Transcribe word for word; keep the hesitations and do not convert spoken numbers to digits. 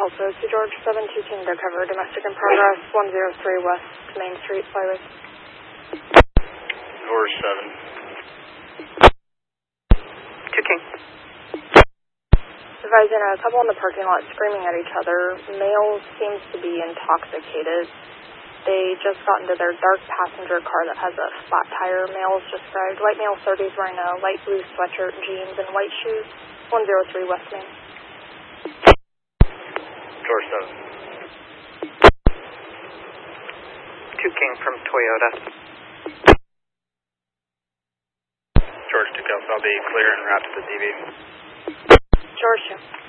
Kelso to George seven two King to cover domestic in progress, one oh three West Main Street, Flyway. George seven. two King. Advising a couple in the parking lot screaming at each other. Male seems to be intoxicated. They just got into their dark passenger car that has a flat tire. Male is described. White male thirties wearing a light blue sweatshirt, jeans, and white shoes. one oh three West Main. George seven. two King from Toyota. George two Kelso, I'll be clear en route to the D V. George two.